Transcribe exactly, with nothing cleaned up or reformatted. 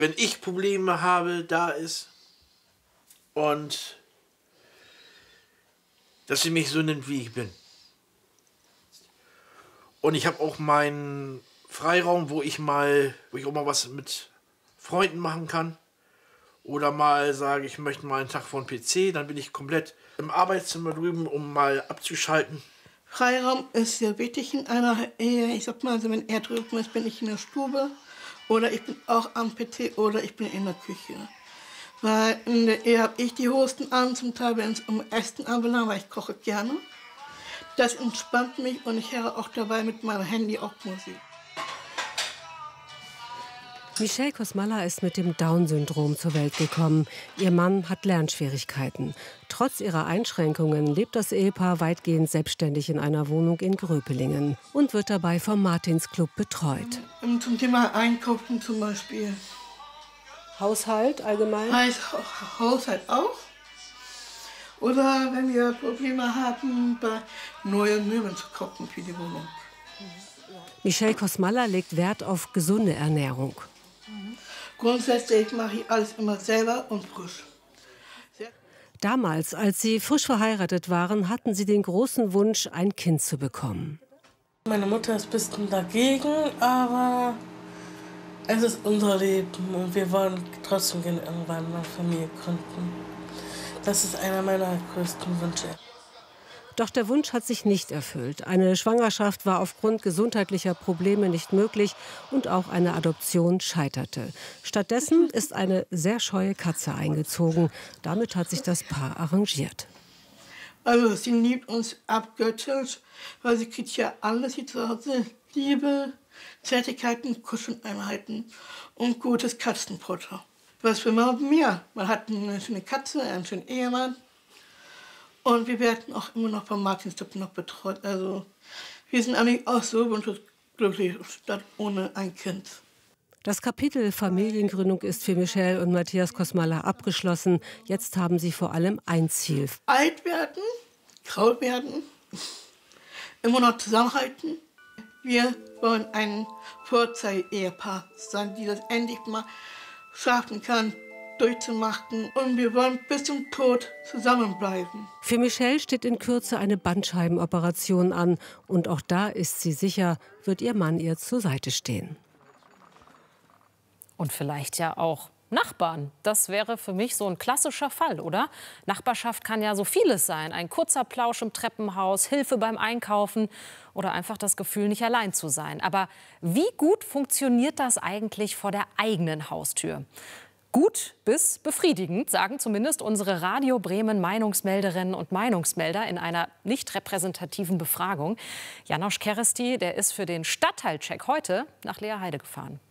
Wenn ich Probleme habe, da ist und dass sie mich so nimmt, wie ich bin. Und ich habe auch meinen Freiraum, wo ich mal, wo ich auch mal was mit Freunden machen kann. Oder mal sage, ich möchte mal einen Tag vor dem P C, dann bin ich komplett im Arbeitszimmer drüben, um mal abzuschalten. Freiraum ist sehr wichtig in einer Ehe. Ich sag mal, also wenn er drüben ist, bin ich in der Stube. Oder ich bin auch am P C oder ich bin in der Küche. Weil in der Ehe habe ich die Hosen an, zum Teil, wenn es um Essen anbelangt, weil ich koche gerne. Das entspannt mich und ich höre auch dabei mit meinem Handy auch Musik. Michelle Kosmala ist mit dem Down-Syndrom zur Welt gekommen. Ihr Mann hat Lernschwierigkeiten. Trotz ihrer Einschränkungen lebt das Ehepaar weitgehend selbstständig in einer Wohnung in Gröpelingen und wird dabei vom Martinsclub betreut. Zum Thema Einkaufen zum Beispiel. Haushalt allgemein? Heißt Haushalt auch. Oder wenn wir Probleme haben, bei neuen Möbeln zu kaufen für die Wohnung. Michelle Kosmala legt Wert auf gesunde Ernährung. Grundsätzlich mache ich alles immer selber und frisch. Damals, als sie frisch verheiratet waren, hatten sie den großen Wunsch, ein Kind zu bekommen. Meine Mutter ist ein bisschen dagegen, aber es ist unser Leben und wir wollen trotzdem gerne irgendwann eine Familie gründen. Das ist einer meiner größten Wünsche. Doch der Wunsch hat sich nicht erfüllt. Eine Schwangerschaft war aufgrund gesundheitlicher Probleme nicht möglich und auch eine Adoption scheiterte. Stattdessen ist eine sehr scheue Katze eingezogen. Damit hat sich das Paar arrangiert. Also sie liebt uns abgöttisch, weil sie kriegt ja alles hier zu Hause. Liebe, Zärtlichkeiten, Kuscheleinheiten und gutes Katzenfutter. Was will man mehr? Man hat eine schöne Katze, einen schönen Ehemann. Und wir werden auch immer noch vom Martinsclub noch betreut. Also wir sind eigentlich auch so glücklich, statt ohne ein Kind. Das Kapitel Familiengründung ist für Michelle und Matthias Kosmala abgeschlossen. Jetzt haben sie vor allem ein Ziel. Alt werden, grau werden, immer noch zusammenhalten. Wir wollen ein Vorzeige-Ehepaar sein, die das endlich mal schaffen kann, durchzumachen. Und wir wollen bis zum Tod zusammenbleiben. Für Michelle steht in Kürze eine Bandscheibenoperation an. Und auch da ist sie sicher, wird ihr Mann ihr zur Seite stehen. Und vielleicht ja auch Nachbarn. Das wäre für mich so ein klassischer Fall, oder? Nachbarschaft kann ja so vieles sein. Ein kurzer Plausch im Treppenhaus, Hilfe beim Einkaufen oder einfach das Gefühl, nicht allein zu sein. Aber wie gut funktioniert das eigentlich vor der eigenen Haustür? Gut bis befriedigend, sagen zumindest unsere Radio Bremen Meinungsmelderinnen und Meinungsmelder in einer nicht repräsentativen Befragung. Janosch Keresti, der ist für den Stadtteilcheck heute nach Leerheide gefahren.